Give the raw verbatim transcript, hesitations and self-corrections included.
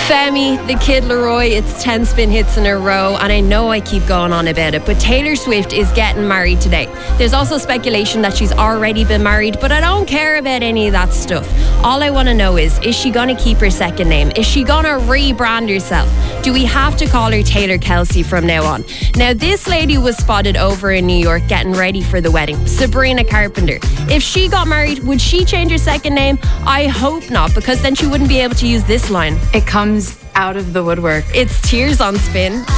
Femi, the Kid Laroi, it's ten spin hits in a row, and I know I keep going on about it, but Taylor Swift is getting married today. There's also speculation that she's already been married, but I don't care about any of that stuff. All I want to know is, is she going to keep her second name? Is she going to rebrand herself? Do we have to call her Taylor Kelsey from now on? Now, this lady was spotted over in New York getting ready for the wedding, Sabrina Carpenter. If she got married, would she change her second name? I hope not, because then she wouldn't be able to use this line. It comes out of the woodwork. It's Tears on Spin.